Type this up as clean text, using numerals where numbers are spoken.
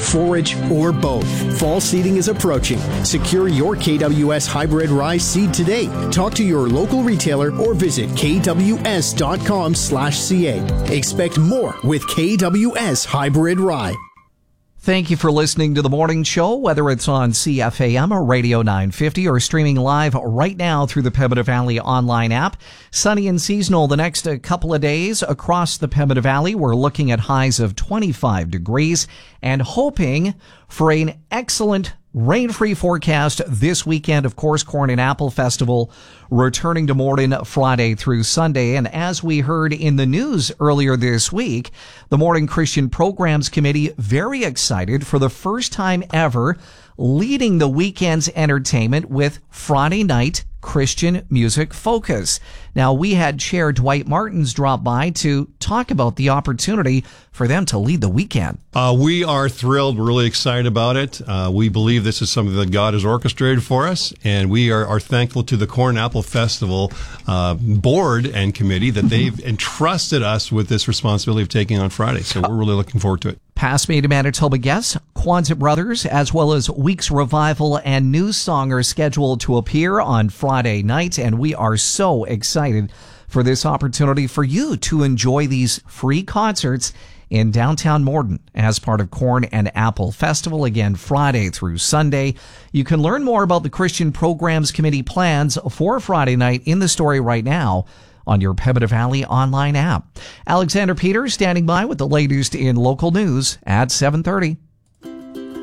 forage, or both. Fall seeding is approaching. Secure your KWS Hybrid Rye seed today. Talk to your local retailer or visit kws.com/ca. Expect more with KWS Hybrid Rye. Thank you for listening to The Morning Show, whether it's on CFAM or Radio 950 or streaming live right now through the Pembina Valley online app. Sunny and seasonal the next couple of days across the Pembina Valley. We're looking at highs of 25 degrees and hoping for an excellent rain-free forecast this weekend. Of course, Corn and Apple Festival returning to Morden Friday through Sunday. And as we heard in the news earlier this week, the Morden Christian Programs Committee very excited for the first time ever leading the weekend's entertainment with Friday night Christian music focus. Now, we had Chair Dwight Martins drop by to talk about the opportunity for them to lead the weekend. We are thrilled. We're really excited about it. We believe this is something that God has orchestrated for us, and we are thankful to the Corn Apple Festival board and committee that they've entrusted us with this responsibility of taking on Friday. So we're really looking forward to it. Past Made in Manitoba guests, Kwanzaa Brothers, as well as Weeks Revival and New Song are scheduled to appear on Friday night, and we are so excited for this opportunity for you to enjoy these free concerts in downtown Morden as part of Corn and Apple Festival, again, Friday through Sunday. You can learn more about the Christian Programs Committee plans for Friday night in the story right now on your Pembina Valley online app. Alexander Peters standing by with the latest in local news at 7:30.